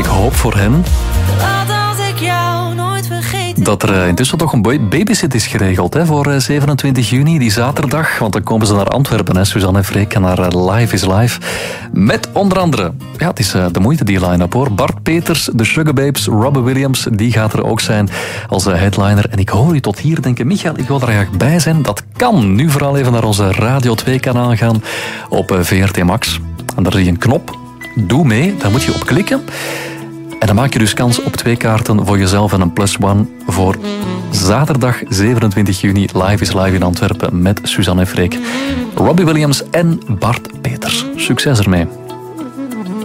ik hoop voor hen dat er intussen toch een babysit is geregeld voor 27 juni, die zaterdag. Want dan komen ze naar Antwerpen, hè, Suzanne en Freek, en naar Live is Live. Met onder andere, ja, het is de moeite, die line-up hoor. Bart Peters, de Sugababes, Robbie Williams, die gaat er ook zijn als headliner. En ik hoor u tot hier denken, Michael, ik wil er graag bij zijn. Dat kan. Nu vooral even naar onze Radio 2-kanaal gaan op VRT Max. En daar zie je een knop. Doe mee, daar moet je op klikken. En dan maak je dus kans op 2 kaarten voor jezelf en een +1 voor zaterdag 27 juni. Live is Live in Antwerpen met Suzanne en Freek, Robbie Williams en Bart Peters. Succes ermee.